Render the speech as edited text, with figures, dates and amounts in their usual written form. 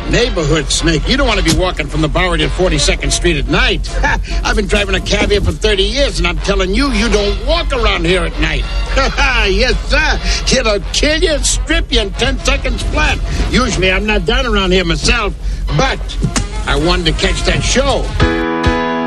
Neighborhood snake. You don't want to be walking from the Bowery to 42nd Street at night. I've been driving a cab here for 30 years, and I'm telling you, you don't walk around here at night. Yes, sir. It'll kill you and strip you in 10 seconds flat. Usually I'm not down around here myself, but I wanted to catch that show.